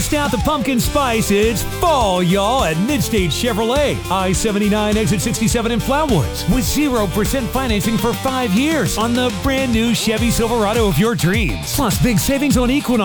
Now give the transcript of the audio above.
Bust out the pumpkin spice. It's fall, y'all, at Midstate Chevrolet. I-79 exit 67 in Flatwoods with 0% financing for 5 years on the brand new Chevy Silverado of your dreams. Plus big savings on Equinox